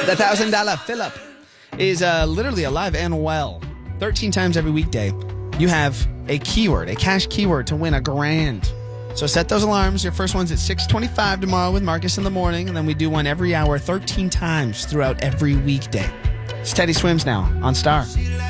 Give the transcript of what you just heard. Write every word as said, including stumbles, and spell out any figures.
The one thousand dollars fill-up is uh, literally alive and well. thirteen times every weekday, you have a keyword, a cash keyword to win a grand. So set those alarms. Your first one's at six twenty-five tomorrow with Marcus in the morning, and then we do one every hour thirteen times throughout every weekday. It's Teddy Swims now on Star.